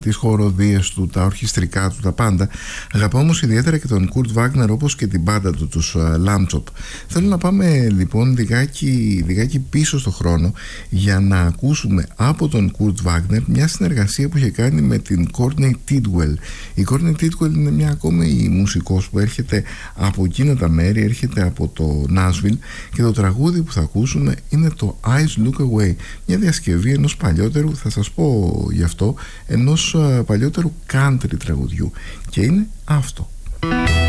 τις χοροδίες του, τα ορχιστρικά του, τα πάντα. Αγαπάω όμως ιδιαίτερα και τον Κουρτ Βάγνερ, όπως και την μπάντα του, τους Λάμτσοπ. Θέλω να πάμε λοιπόν λιγάκι πίσω στο χρόνο για να ακούσουμε από τον Κουρτ Βάγνερ μια συνεργασία που είχε κάνει με την Courtney Tidwell. Η Courtney Tidwell είναι μια ακόμη μουσικός που έρχεται από εκείνα τα μέρη, έρχεται από το Nashville, και το τραγούδι που θα ακούσουμε είναι το Eyes Look Away, μια διασκευή ενός παλιότερου, θα σας πω γι' αυτό, ενός παλιότερου country τραγουδιού, και είναι αυτό.